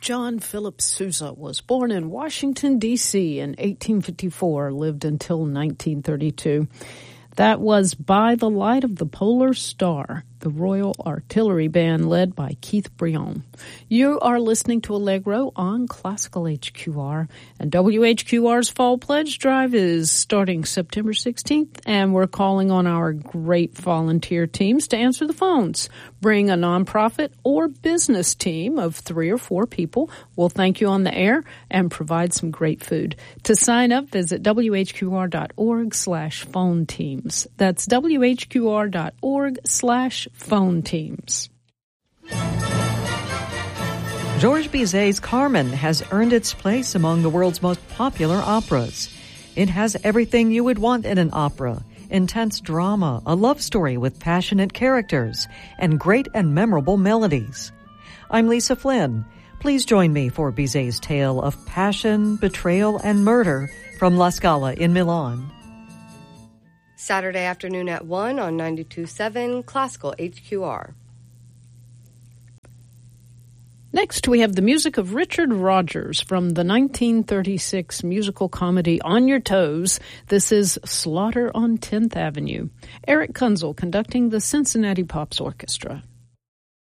John Philip Sousa was born in Washington, D.C. in 1854, lived until 1932. That was By the Light of the Polar Star, the Royal Artillery Band led by Keith Brion. You are listening to Allegro on Classical HQR, and WHQR's Fall Pledge Drive is starting September 16th, and we're calling on our great volunteer teams to answer the phones. Bring a nonprofit or business team of 3 or 4 people. We'll thank you on the air and provide some great food. To sign up, visit whqr.org/phone teams. That's whqr.org/phone teams. Georges Bizet's Carmen has earned its place among the world's most popular operas. It has everything you would want in an opera: intense drama, a love story with passionate characters, and great and memorable melodies. I'm Lisa Flynn. Please join me for Bizet's tale of passion, betrayal, and murder from La Scala in Milan. Saturday afternoon at 1 on 92.7 Classical HQR. Next, we have the music of Richard Rodgers from the 1936 musical comedy On Your Toes. This is Slaughter on 10th Avenue. Eric Kunzel conducting the Cincinnati Pops Orchestra.